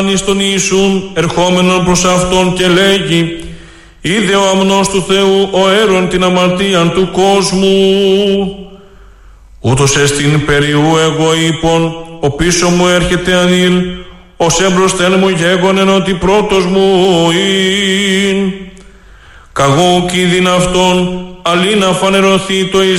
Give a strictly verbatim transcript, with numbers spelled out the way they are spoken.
εις τον Ιησούν ερχόμενον προς αυτόν και λέγει: είδε ο αμνός του Θεού ο αίρον την αμαρτίαν του κόσμου. Ούτως εστιν περιού εγώ είπων, ο πίσω μου έρχεται ανήλ, ως έμπροσθεν μου γέγονεν ότι πρώτος μου ειν. Καγώ κίδιν αυτόν, αλλή να φανερωθεί το εις